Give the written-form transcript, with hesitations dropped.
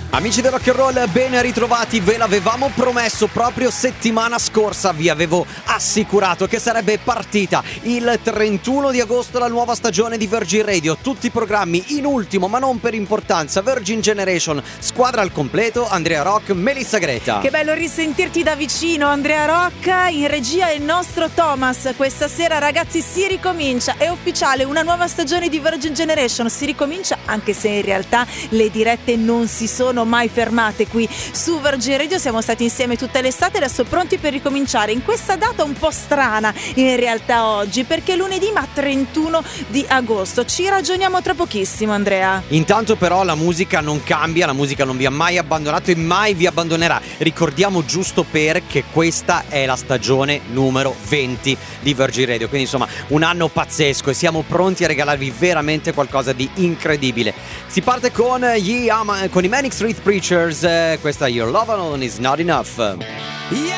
Amici del rock and roll, ben ritrovati. Ve l'avevamo promesso proprio settimana scorsa, vi avevo assicurato che sarebbe partita il 31 di agosto la nuova stagione di Virgin Radio. Tutti i programmi in ultimo, ma non per importanza. Virgin Generation, squadra al completo, Andrea Rock, Melissa Greta. Che bello risentirti da vicino, Andrea Rock. In regia il nostro Thomas. Questa sera, ragazzi, si ricomincia, è ufficiale, una nuova stagione di Virgin Generation. Si ricomincia, anche se in realtà le dirette non si sono mai fermate qui su Virgin Radio. Siamo stati insieme tutta l'estate, adesso pronti per ricominciare in questa data un po' strana in realtà oggi, perché è lunedì ma 31 di agosto. Ci ragioniamo tra pochissimo, Andrea. Intanto però la musica non cambia, la musica non vi ha mai abbandonato e mai vi abbandonerà. Ricordiamo giusto che questa è la stagione numero 20 di Virgin Radio, quindi insomma un anno pazzesco e siamo pronti a regalarvi veramente qualcosa di incredibile. Si parte con i Manic Street Preachers, questa Your Love Alone Is Not Enough. Yeah.